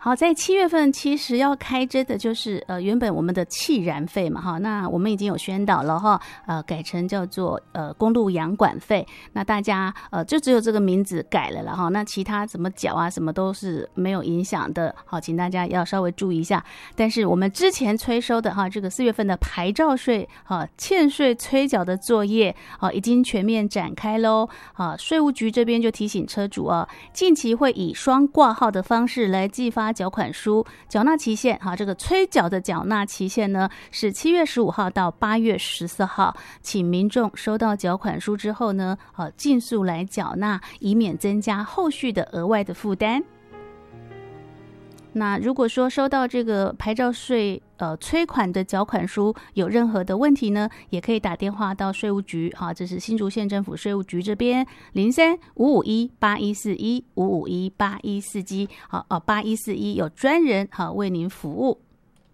好，在7月份其实要开征的就是原本我们的契燃费嘛哈，那我们已经有宣导了哈，改成叫做公路养管费，那大家就只有这个名字改了啦哈，那其他怎么缴啊什么都是没有影响的，好，请大家要稍微注意一下。但是我们之前催收的哈，这个4月份的牌照税欠税催缴的作业已经全面展开喽，税务局这边就提醒车主近期会以双挂号的方式来寄发缴款书，缴纳期限这个催缴的缴纳期限呢是7月15号到8月14号，请民众收到缴款书之后呢尽速来缴纳，以免增加后续的额外的负担。那如果说收到这个牌照税催款的缴款书有任何的问题呢，也可以打电话到税务局，这是新竹县政府税务局这边03-551-8141 551-8141，8141有专人为您服务。